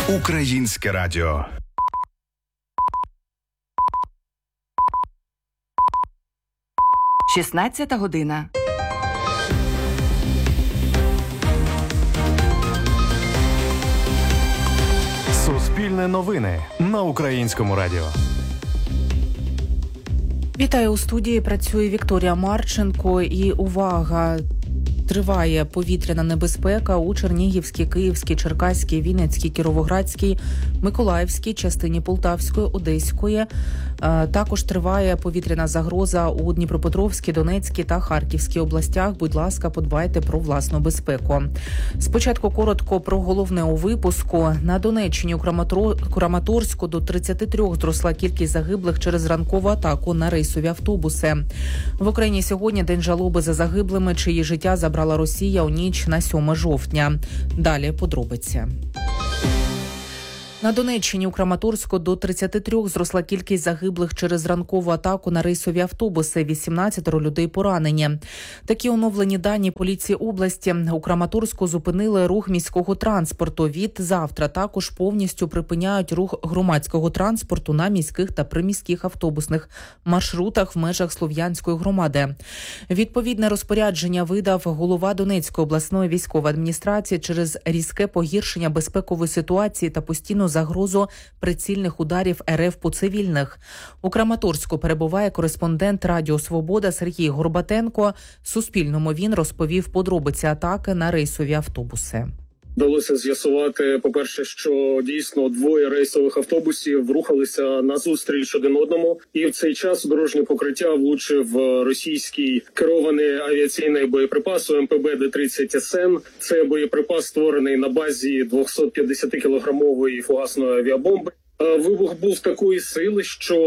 Українське радіо. Шістнадцята година. Суспільне новини на Українському радіо. Вітаю, у студії працює Вікторія Марченко. І увага! Триває повітряна небезпека у Чернігівській, Київській, Черкаській, Вінницькій, Кіровоградській, Миколаївській частині Полтавської, Одеської. Також триває повітряна загроза у Дніпропетровській, Донецькій та Харківській областях. Будь ласка, подбайте про власну безпеку. Спочатку коротко про головне у випуску. На Донеччині у Краматорську до 33 зросла кількість загиблих через ранкову атаку на рейсові автобуси. В Україні сьогодні день жалоби за загиблими, чиї життя забрала Росія у ніч на 7 жовтня. Далі подробиці. На Донеччині у Краматорську до 33 зросла кількість загиблих через ранкову атаку на рейсові автобуси. 18 людей поранені. Такі оновлені дані поліції області. У Краматорську зупинили рух міського транспорту. Від завтра також повністю припиняють рух громадського транспорту на міських та приміських автобусних маршрутах в межах Слов'янської громади. Відповідне розпорядження видав голова Донецької обласної військової адміністрації через різке погіршення безпекової ситуації та постійну загрозу прицільних ударів РФ по цивільних. У Краматорську перебуває кореспондент Радіо Свобода Сергій Горбатенко. Суспільному він розповів подробиці атаки на рейсові автобуси. Вдалося з'ясувати, по-перше, що дійсно двоє рейсових автобусів рухалися назустріч один одному. І в цей час у дорожнє покриття влучив російський керований авіаційний боєприпас УМПБ Д-30 СН. Це боєприпас, створений на базі 250-кілограмової фугасної авіабомби. Вибух був такої сили, що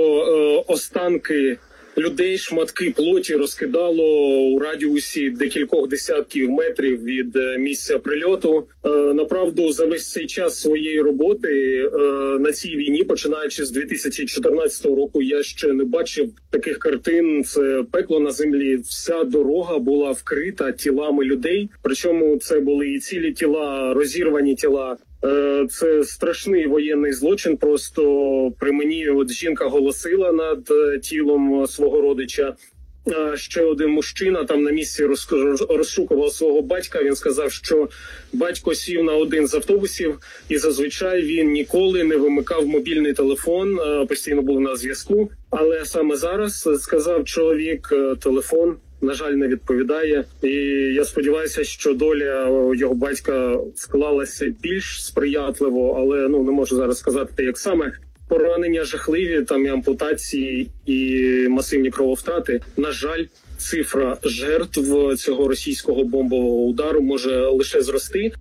останки людей, шматки плоті розкидало у радіусі декількох десятків метрів від місця прильоту. Направду, за весь цей час своєї роботи на цій війні, починаючи з 2014 року, я ще не бачив таких картин. Це пекло на землі. Вся дорога була вкрита тілами людей. Причому це були і цілі тіла, розірвані тіла. Це страшний воєнний злочин. Просто при мені жінка голосила над тілом свого родича. Ще один мужчина там на місці розшукував свого батька. Він сказав, що батько сів на один з автобусів і зазвичай він ніколи не вимикав мобільний телефон, постійно був на зв'язку. Але саме зараз, сказав чоловік, телефон, на жаль, не відповідає. І я сподіваюся, що доля його батька склалася більш сприятливо, але не можу зараз сказати, як саме. Поранення жахливі, там і ампутації, і масивні крововтрати. На жаль, цифра жертв цього російського бомбового удару може лише зрости.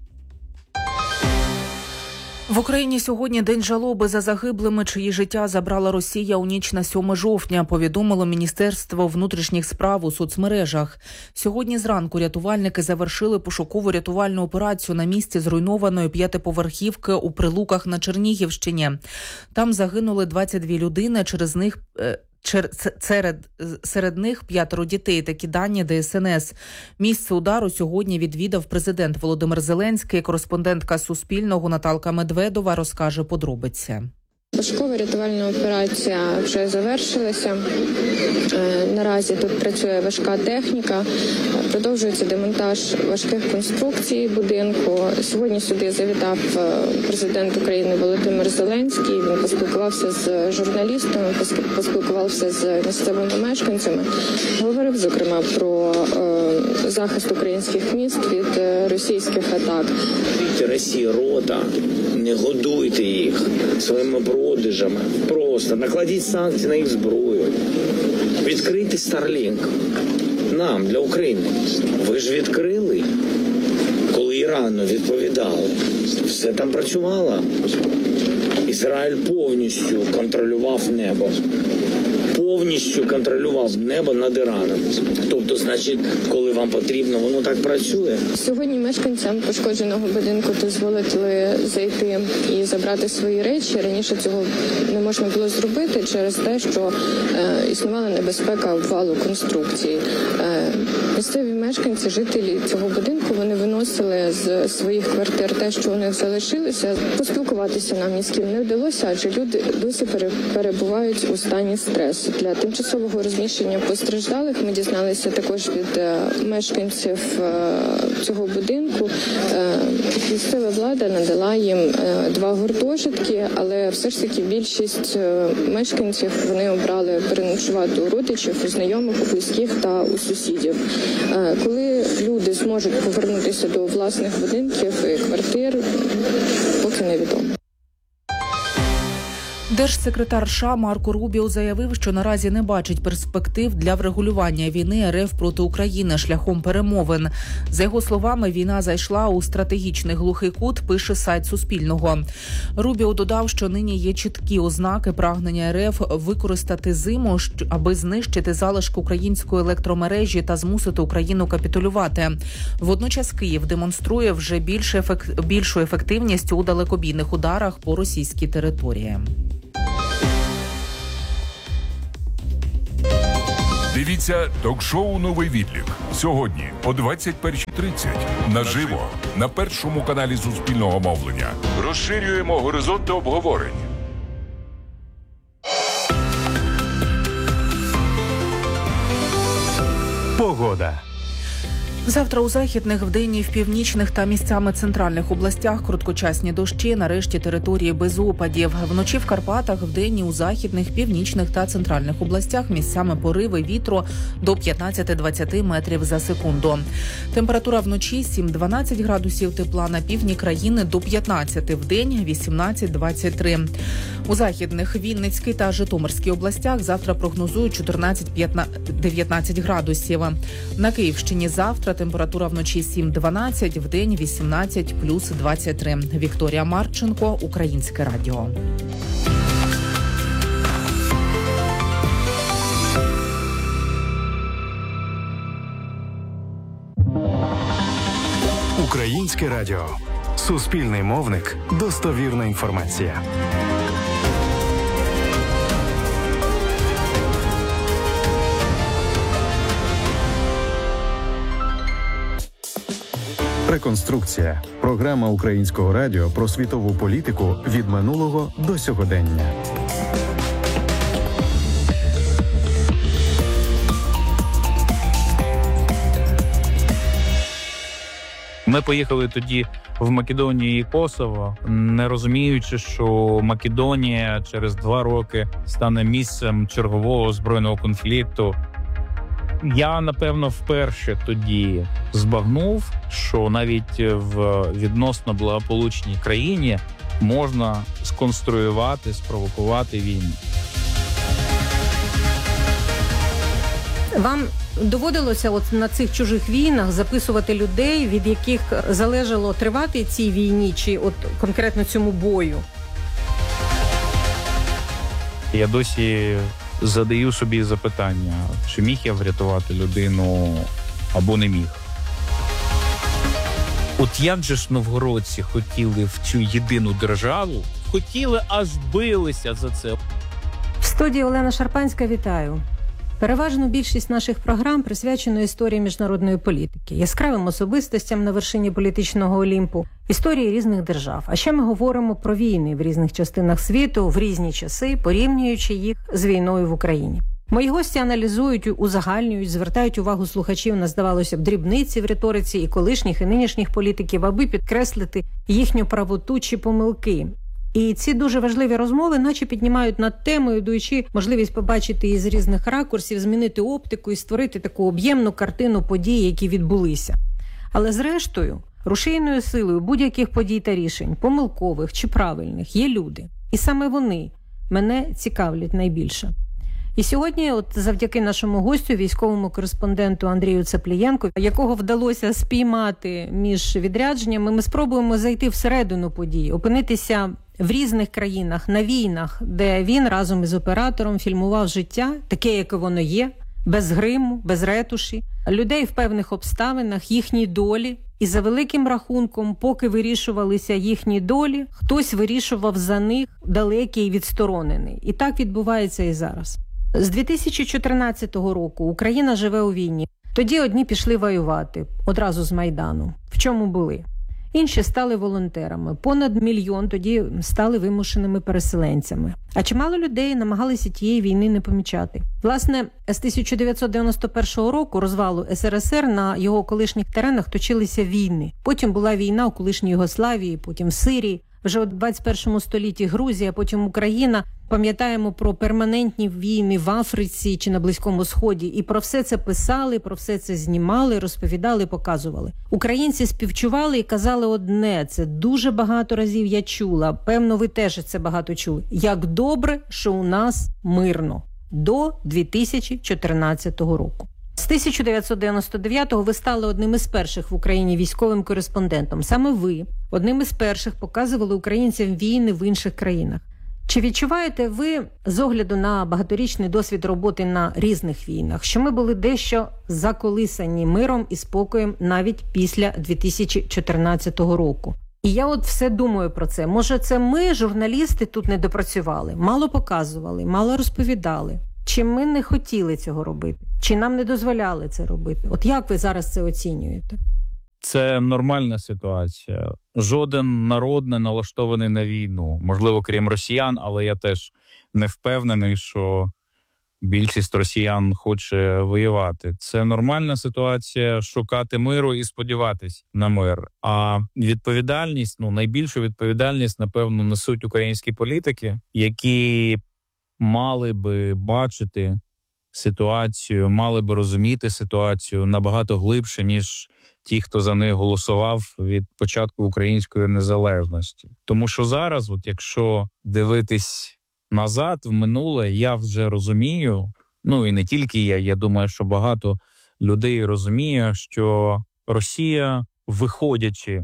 В Україні сьогодні день жалоби за загиблими, чиї життя забрала Росія у ніч на 7 жовтня, повідомило Міністерство внутрішніх справ у соцмережах. Сьогодні зранку рятувальники завершили пошуково-рятувальну операцію на місці зруйнованої 5-поверхівки у Прилуках на Чернігівщині. Там загинули 22 людини, серед них 5 дітей. Такі дані ДСНС. Місце удару сьогодні відвідав президент Володимир Зеленський. Кореспондентка Суспільного Наталка Медведова розкаже подробиці. Пошукова рятувальна операція вже завершилася. Наразі тут працює важка техніка, продовжується демонтаж важких конструкцій будинку. Сьогодні сюди завітав президент України Володимир Зеленський. Він поспілкувався з журналістами, поспілкувався з місцевими мешканцями. Говорив, зокрема, про захист українських міст від російських атак. Росія рота, не годуйте їх своїми продажами. Просто накладіть санкції на їх зброю. Відкрийте Starlink. Нам, для України. Ви ж відкрили, коли Ірану відповідали. Все там працювало. Ізраїль повністю контролював небо. повністю контролював небо над Іраном. Тобто, значить, коли вам потрібно, воно так працює. Сьогодні мешканцям пошкодженого будинку дозволили зайти і забрати свої речі. Раніше цього не можна було зробити через те, що існувала небезпека обвалу конструкції. Місцеві мешканці, жителі цього будинку, вони виносили з своїх квартир те, що у них залишилося. Поспілкуватися нам ні з ким не вдалося, адже люди досі перебувають у стані стресу. Для тимчасового розміщення постраждалих ми дізналися також від мешканців цього будинку. Місцева влада надала їм 2 гуртожитки, але все ж таки більшість мешканців вони обрали переночувати у родичів, у знайомих, у близьких та у сусідів. Коли люди зможуть повернутися до власних будинків і квартир, поки невідомо. Держсекретар США Марко Рубіо заявив, що наразі не бачить перспектив для врегулювання війни РФ проти України шляхом перемовин. За його словами, війна зайшла у стратегічний глухий кут, пише сайт Суспільного. Рубіо додав, що нині є чіткі ознаки прагнення РФ використати зиму, аби знищити залишки української електромережі та змусити Україну капітулювати. Водночас Київ демонструє вже більшу ефективність у далекобійних ударах по російській території. Дивіться ток-шоу «Новий відлік» сьогодні о 21:30 наживо на першому каналі Суспільного мовлення. Розширюємо горизонти обговорень. Погода. Завтра у західних, вдень і в північних та місцями центральних областях короткочасні дощі, нарешті території без опадів. Вночі в Карпатах, вдень і у західних, північних та центральних областях місцями пориви вітру до 15-20 метрів за секунду. Температура вночі 7-12 градусів тепла, на півдні країни до 15, вдень 18-23. У західних, Вінницькій та Житомирській областях завтра прогнозують 14-19 градусів. На Київщині завтра температура вночі 7-12, вдень 18 плюс 23. Вікторія Марченко, Українське радіо. Українське радіо. Суспільний мовник. Достовірна інформація. Реконструкція. Програма Українського радіо про світову політику від минулого до сьогодення. Ми поїхали тоді в Македонію і Косово, не розуміючи, що Македонія через 2 роки стане місцем чергового збройного конфлікту. Я, напевно, вперше тоді збагнув, що навіть в відносно благополучній країні можна сконструювати, спровокувати війну. Вам доводилося от на цих чужих війнах записувати людей, від яких залежало тривати цій війні, чи от конкретно цьому бою? Я досі задаю собі запитання, чи міг я врятувати людину або не міг. От як же ж новгородці хотіли в цю єдину державу, хотіли, аж билися за це. В студії Олена Шарпанська, вітаю. Переважно більшість наших програм присвячено історії міжнародної політики, яскравим особистостям на вершині політичного Олімпу, історії різних держав. А ще ми говоримо про війни в різних частинах світу, в різні часи, порівнюючи їх з війною в Україні. Мої гості аналізують, узагальнюють, звертають увагу слухачів на, здавалося б, дрібниці в риториці і колишніх, і нинішніх політиків, аби підкреслити їхню правоту чи помилки. І ці дуже важливі розмови наче піднімають над темою, даючи можливість побачити її з різних ракурсів, змінити оптику і створити таку об'ємну картину подій, які відбулися. Але зрештою, рушійною силою будь-яких подій та рішень, помилкових чи правильних, є люди. І саме вони мене цікавлять найбільше. І сьогодні, от завдяки нашому гостю, військовому кореспонденту Андрію Цеплієнку, якого вдалося спіймати між відрядженнями, ми спробуємо зайти всередину подій, опинитися в різних країнах, на війнах, де він разом із оператором фільмував життя, таке, яке воно є, без гриму, без ретуші, людей в певних обставинах, їхні долі. І за великим рахунком, поки вирішувалися їхні долі, хтось вирішував за них далекий і відсторонений. І так відбувається і зараз. З 2014 року Україна живе у війні. Тоді одні пішли воювати, одразу з Майдану. В чому були? Інші стали волонтерами. Понад 1 мільйон тоді стали вимушеними переселенцями. А чимало людей намагалися тієї війни не помічати. Власне, з 1991 року розвалу СРСР на його колишніх теренах точилися війни. Потім була війна у колишній Югославії, потім в Сирії. Вже у 21 столітті Грузія, потім Україна. Пам'ятаємо про перманентні війни в Африці чи на Близькому Сході. І про все це писали, про все це знімали, розповідали, показували. Українці співчували і казали одне, це дуже багато разів я чула, певно ви теж це багато чули. Як добре, що у нас мирно. До 2014 року. З 1999-го ви стали одним із перших в Україні військовим кореспондентом. Саме ви одним із перших показували українцям війни в інших країнах. Чи відчуваєте ви, з огляду на багаторічний досвід роботи на різних війнах, що ми були дещо заколисані миром і спокоєм навіть після 2014 року? І я от все думаю про це. Може, це ми, журналісти, тут не допрацювали, мало показували, мало розповідали? Чи ми не хотіли цього робити? Чи нам не дозволяли це робити? От як ви зараз це оцінюєте? Це нормальна ситуація. Жоден народ не налаштований на війну. Можливо, крім росіян, але я теж не впевнений, що більшість росіян хоче воювати. Це нормальна ситуація шукати миру і сподіватись на мир. А відповідальність, найбільшу відповідальність, напевно, несуть українські політики, які мали би бачити ситуацію, мали би розуміти ситуацію набагато глибше, ніж ті, хто за них голосував від початку української незалежності. Тому що зараз, от якщо дивитись назад, в минуле, я вже розумію, і не тільки я думаю, що багато людей розуміє, що Росія, виходячи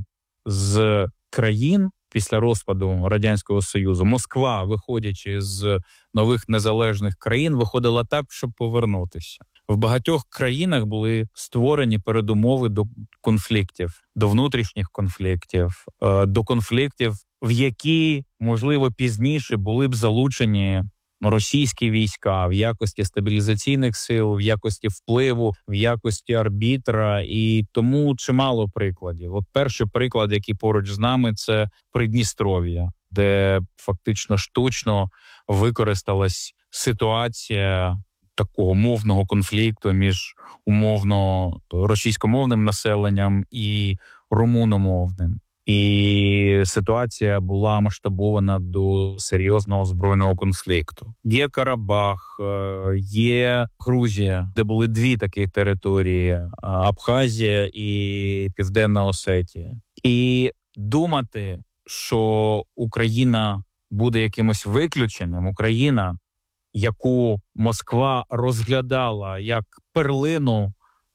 з країн після розпаду Радянського Союзу, Москва, виходячи з нових незалежних країн, виходила так, щоб повернутися. В багатьох країнах були створені передумови до конфліктів, до внутрішніх конфліктів, до конфліктів, в які, можливо, пізніше були б залучені російські війська в якості стабілізаційних сил, в якості впливу, в якості арбітра. І тому чимало прикладів. От перший приклад, який поруч з нами, це Придністров'я, де фактично штучно використалась ситуація такого мовного конфлікту між умовно російськомовним населенням і румуномовним. І ситуація була масштабована до серйозного збройного конфлікту. Є Карабах, є Грузія, де були дві такі території – Абхазія і Південна Осетія. І думати, що Україна буде якимось виключенням, Україна, яку Москва розглядала як перлину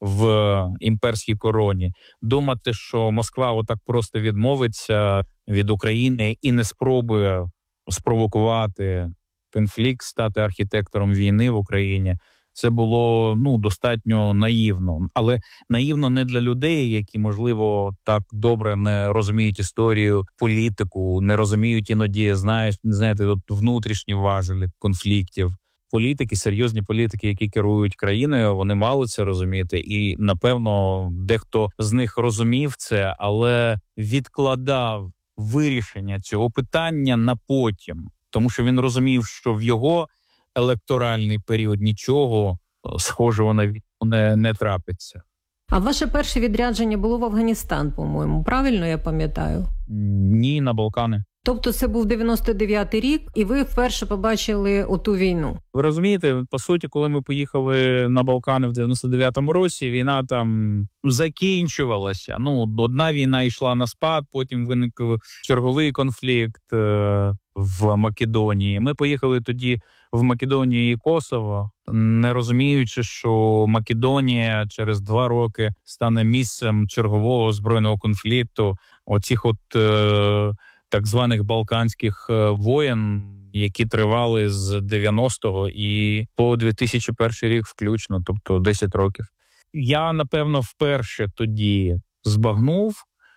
в імперській короні, думати, що Москва отак просто відмовиться від України і не спробує спровокувати конфлікт, стати архітектором війни в Україні, це було достатньо наївно. Але наївно не для людей, які, можливо, так добре не розуміють історію, політику, не розуміють іноді, знаєте, внутрішні важелі конфліктів. Політики, серйозні політики, які керують країною, вони мали це розуміти. І, напевно, дехто з них розумів це, але відкладав вирішення цього питання на потім. Тому що він розумів, що в його електоральний період нічого схожого на війну не трапиться. А ваше перше відрядження було в Афганістан, по-моєму. Правильно я пам'ятаю? Ні, на Балкани. Тобто це був 99-й рік, і ви вперше побачили оту війну. Ви розумієте, по суті, коли ми поїхали на Балкани в 99-му році, війна там закінчувалася. Одна війна йшла на спад, потім виник черговий конфлікт. в Македонії. Ми поїхали тоді в Македонію і Косово, не розуміючи, що Македонія через 2 роки стане місцем чергового збройного конфлікту, оцих так званих балканських воєн, які тривали з 90-го і по 2001 рік включно, тобто 10 років. Я, напевно, вперше тоді збагнув,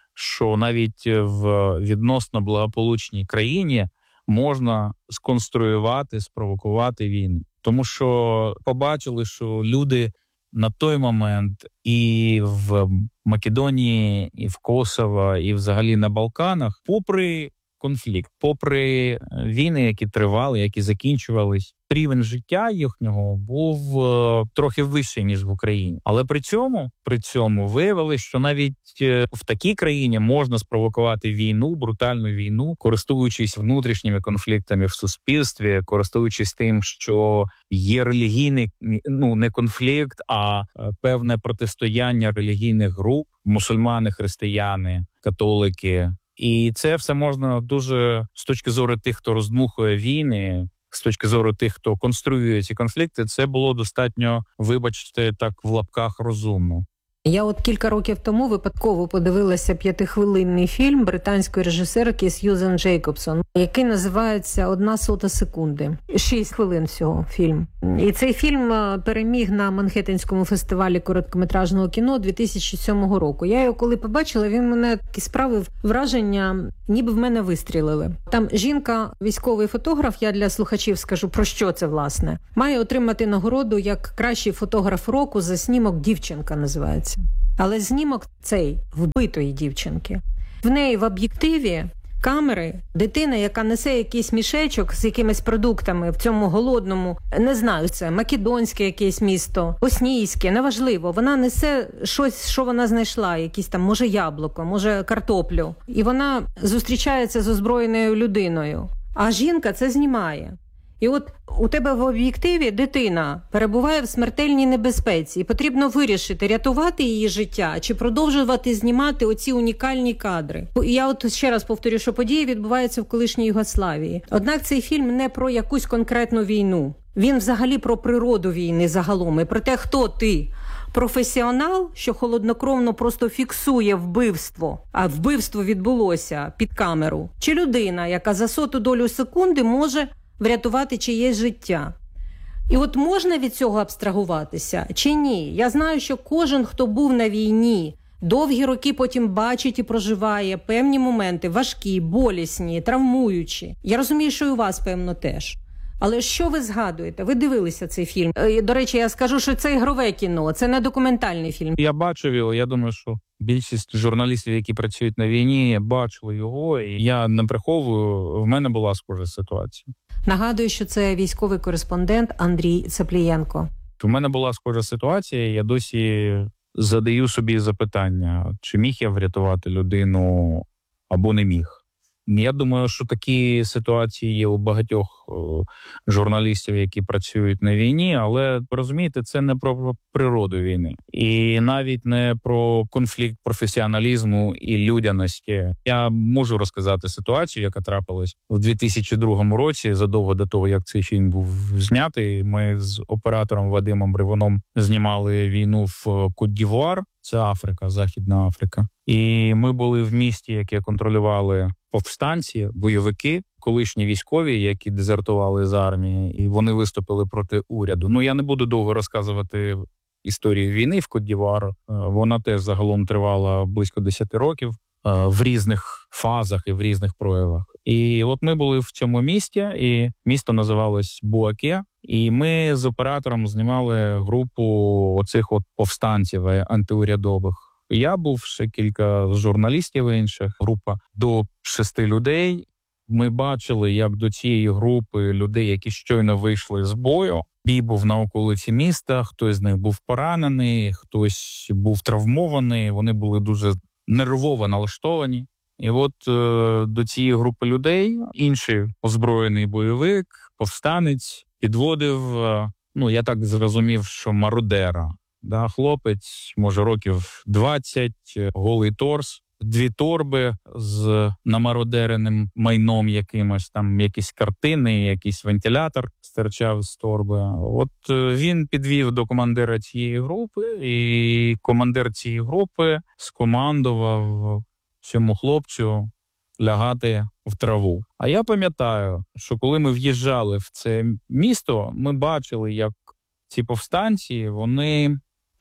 що навіть в відносно благополучній країні можна сконструювати, спровокувати війни. Тому що побачили, що люди на той момент і в Македонії, і в Косово, і взагалі на Балканах, попри конфлікт, попри війни, які тривали, які закінчувались, рівень життя їхнього був трохи вищий, ніж в Україні. Але при цьому виявилось, що навіть в такій країні можна спровокувати війну, брутальну війну, користуючись внутрішніми конфліктами в суспільстві, користуючись тим, що є релігійний, не конфлікт, а певне протистояння релігійних груп, мусульмани, християни, католики. І це все можна дуже, з точки зору тих, хто роздмухує війни, з точки зору тих, хто конструює ці конфлікти, це було достатньо, вибачте, так в лапках розумно. Я кілька років тому випадково подивилася 5-хвилинний фільм британської режисерки Сьюзен Джейкобсон, який називається «1/100 секунди». 6 хвилин всього фільм. І цей фільм переміг на Манхеттенському фестивалі короткометражного кіно 2007 року. Я його коли побачила, він мене справив враження, ніби в мене вистрілили. Там жінка, військовий фотограф, я для слухачів скажу, про що це власне, має отримати нагороду як кращий фотограф року за знімок «Дівчинка» називається. Але знімок цей вбитої дівчинки. В неї в об'єктиві камери дитина, яка несе якийсь мішечок з якимись продуктами в цьому голодному, не знаю, це македонське якесь місто, боснійське, неважливо. Вона несе щось, що вона знайшла, якісь там, може яблуко, може картоплю. І вона зустрічається з озброєною людиною. А жінка це знімає. І у тебе в об'єктиві дитина перебуває в смертельній небезпеці, і потрібно вирішити, рятувати її життя чи продовжувати знімати оці унікальні кадри. Я ще раз повторю, що події відбуваються в колишній Югославії. Однак цей фільм не про якусь конкретну війну. Він взагалі про природу війни загалом і про те, хто ти. Професіонал, що холоднокровно просто фіксує вбивство, а вбивство відбулося під камеру. Чи людина, яка за 100 долю секунди може врятувати чиєсь життя. І можна від цього абстрагуватися чи ні? Я знаю, що кожен, хто був на війні, довгі роки потім бачить і проживає певні моменти важкі, болісні, травмуючі. Я розумію, що і у вас, певно, теж. Але що ви згадуєте? Ви дивилися цей фільм. До речі, я скажу, що це ігрове кіно, це не документальний фільм. Я бачив його, я думаю, що більшість журналістів, які працюють на війні, бачили його, і я не приховую, в мене була схожа ситуація. Нагадую, що це військовий кореспондент Андрій Цеплієнко. У мене була схожа ситуація, я досі задаю собі запитання, чи міг я врятувати людину або не міг. Я думаю, що такі ситуації є у багатьох журналістів, які працюють на війні, але, розумієте, це не про природу війни. І навіть не про конфлікт професіоналізму і людяності. Я можу розказати ситуацію, яка трапилась в 2002 році, задовго до того, як цей фільм був знятий. Ми з оператором Вадимом Ревуном знімали війну в Кот-д'Івуар. Це Африка, Західна Африка. І ми були в місті, яке контролювали повстанці, бойовики, колишні військові, які дезертували з армії, і вони виступили проти уряду. Я не буду довго розказувати історію війни в Кот-д'Івуар. Вона теж загалом тривала близько 10 років в різних фазах і в різних проявах. І ми були в цьому місті, і місто називалось Буаке. І ми з оператором знімали групу оцих повстанців антиурядових. Я був, ще кілька журналістів інших, група до 6 людей. Ми бачили, як до цієї групи людей, які щойно вийшли з бою, бій був на околиці міста, хтось з них був поранений, хтось був травмований, вони були дуже нервово налаштовані. І до цієї групи людей інший озброєний бойовик, повстанець, підводив, я так зрозумів, що мародера. Хлопець, може років 20, голий торс, 2 торби з намародереним майном якимось, там якісь картини, якийсь вентилятор стирчав з торби. От він підвів до командира цієї групи, і командир цієї групи скомандував цьому хлопцю лягати в траву. А я пам'ятаю, що коли ми в'їжджали в це місто, ми бачили, як ці повстанці, вони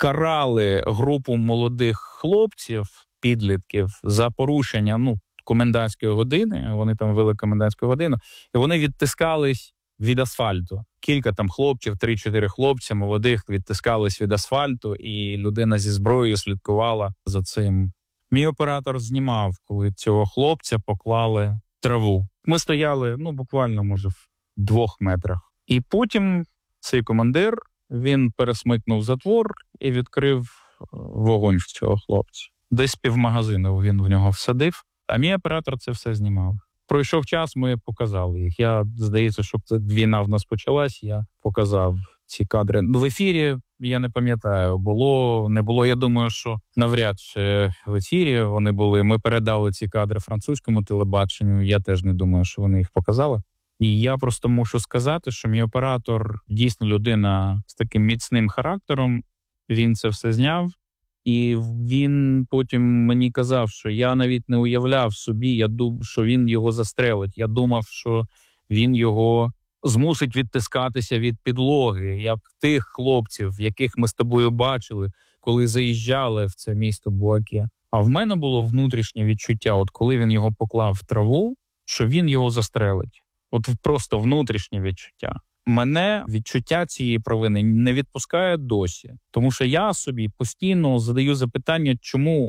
карали групу молодих хлопців, підлітків, за порушення, комендантської години. Вони там вели комендантську годину, і вони відтискались від асфальту. Кілька там хлопців, 3-4 хлопця молодих відтискались від асфальту, і людина зі зброєю слідкувала за цим. Мій оператор знімав, коли цього хлопця поклали в траву. Ми стояли, буквально, може, в 2 метрах. І потім цей командир, він пересмикнув затвор і відкрив вогонь в цього хлопця. Десь півмагазину він в нього всадив, а мій оператор це все знімав. Пройшов час, ми показали їх. Здається, щоб війна в нас почалась, я показав ці кадри. В ефірі, я не пам'ятаю, було, не було. Я думаю, що навряд чи в ефірі вони були. Ми передали ці кадри французькому телебаченню, я теж не думаю, що вони їх показали. І я просто мушу сказати, що мій оператор дійсно людина з таким міцним характером, він це все зняв. І він потім мені казав, що я навіть не уявляв собі, я думав, що він його застрелить. Я думав, що він його змусить відтискатися від підлоги, як тих хлопців, яких ми з тобою бачили, коли заїжджали в це місто Буаке. А в мене було внутрішнє відчуття, от коли він його поклав в траву, що він його застрелить. От просто внутрішнє відчуття. Мене відчуття цієї провини не відпускає досі. Тому що я собі постійно задаю запитання, чому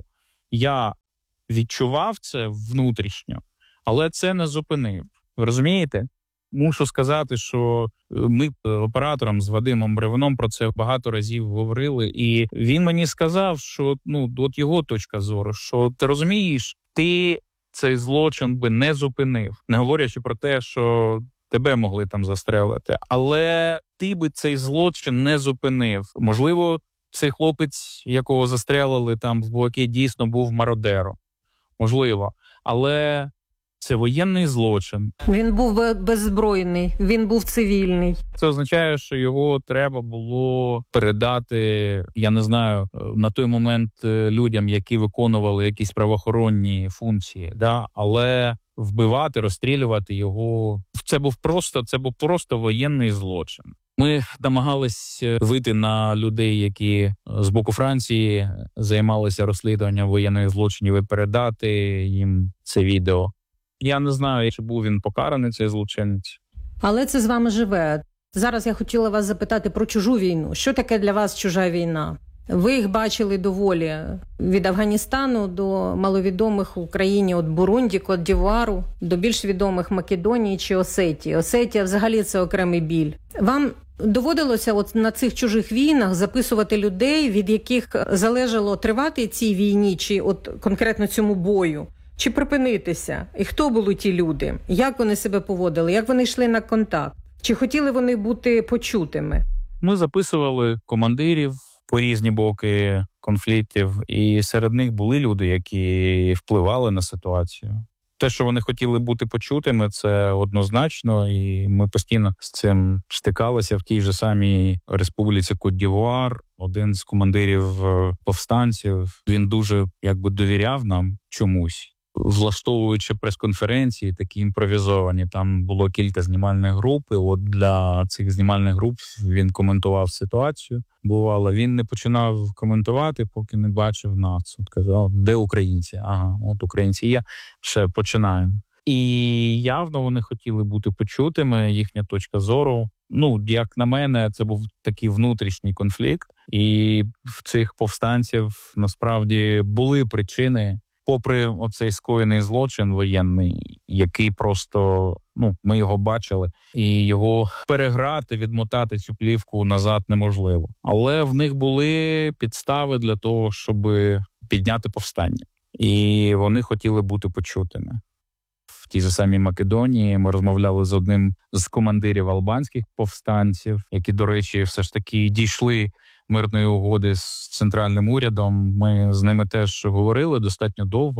я відчував це внутрішньо, але це не зупинив. Ви розумієте? Мушу сказати, що ми оператором з Вадимом Бревном про це багато разів говорили. І він мені сказав, що от його точка зору, що ти розумієш, ти цей злочин би не зупинив. Не говорячи про те, що тебе могли там застрелити. Але ти би цей злочин не зупинив. Можливо, цей хлопець, якого застрелили там в Буаке, дійсно був мародером. Можливо. Але це воєнний злочин. Він був беззбройний, він був цивільний. Це означає, що його треба було передати, я не знаю, на той момент людям, які виконували якісь правоохоронні функції. Да? Але вбивати, розстрілювати його, це був просто воєнний злочин. Ми намагались вийти на людей, які з боку Франції займалися розслідуванням воєнних злочинів, і передати їм це відео. Я не знаю, чи був він покараний, цей злочинець. Але це з вами живе. Зараз я хотіла вас запитати про чужу війну. Що таке для вас чужа війна? Ви їх бачили доволі. Від Афганістану до маловідомих в Україні, от Бурунді, Кот-д'Івуару, до більш відомих Македонії чи Осетії. Осетія взагалі це окремий біль. Вам доводилося от на цих чужих війнах записувати людей, від яких залежало тривати цій війні, чи от конкретно цьому бою? Чи припинитися? І хто були ті люди? Як вони себе поводили? Як вони йшли на контакт? Чи хотіли вони бути почутими? Ми записували командирів по різні боки конфліктів, і серед них були люди, які впливали на ситуацію. Те, що вони хотіли бути почутими, це однозначно, і ми постійно з цим стикалися в тій же самій Республіці Кот-д'Івуар. Один з командирів повстанців, він дуже довіряв нам чомусь. Влаштовуючи прес-конференції, такі імпровізовані, там було кілька знімальних груп, і от для цих знімальних груп він коментував ситуацію. Бувало, він не починав коментувати, поки не бачив нас. От казав, де українці? Ага, от українці є, ще починаємо. І явно вони хотіли бути почутими, їхня точка зору. Як на мене, це був такий внутрішній конфлікт, і в цих повстанців насправді були причини, попри оцей скоєний злочин воєнний, який просто, ми його бачили, і його переграти, відмотати цю плівку назад неможливо. Але в них були підстави для того, щоб підняти повстання. І вони хотіли бути почутими. В тій же самій Македонії ми розмовляли з одним з командирів албанських повстанців, які, до речі, все ж таки дійшли мирної угоди з центральним урядом. Ми з ними теж говорили достатньо довго.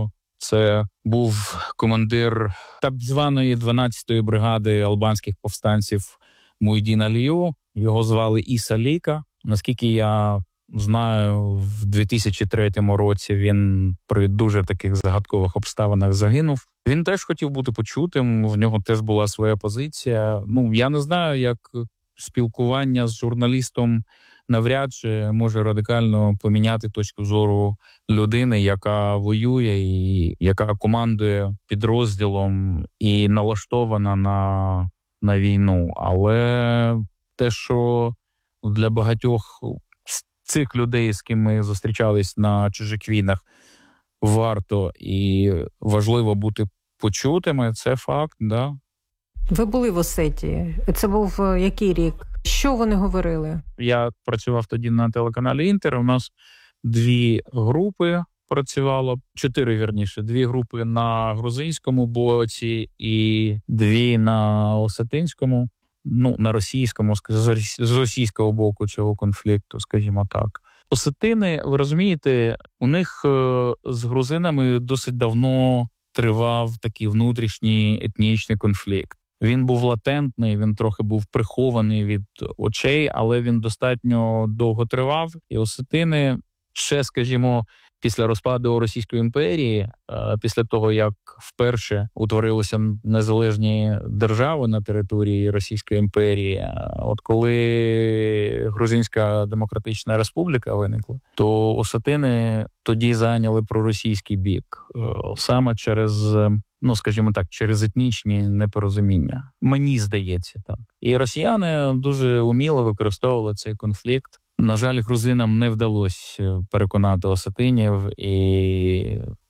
Це був командир так званої 12-ї бригади албанських повстанців Муйдін Алію. Його звали Іса Ліка. Наскільки я знаю, в 2003 році він при дуже таких загадкових обставинах загинув. Він теж хотів бути почутим, в нього теж була своя позиція. Я не знаю, як спілкування з журналістом навряд чи може радикально поміняти точку зору людини, яка воює і яка командує підрозділом і налаштована на війну. Але те, що для багатьох цих людей, з ким ми зустрічались на чужих війнах, варто і важливо бути почутими, це факт, да. Ви були в Осетії. Це був який рік? Що вони говорили? Я працював тоді на телеканалі «Інтер». У нас 2 групи працювало, 4, вірніше. 2 групи на грузинському боці і 2 на осетинському, на російському, з російського боку цього конфлікту, скажімо так. Осетини, ви розумієте, у них з грузинами досить давно тривав такий внутрішній етнічний конфлікт. Він був латентний, він трохи був прихований від очей, але він достатньо довго тривав. І осетини ще, скажімо, після розпаду Російської імперії, після того, як вперше утворилися незалежні держави на території Російської імперії, от коли Грузинська Демократична Республіка виникла, то осетини тоді зайняли проросійський бік, саме через, скажімо так, через етнічні непорозуміння. Мені здається так. І росіяни дуже уміло використовували цей конфлікт. На жаль, грузинам не вдалося переконати осетинів, і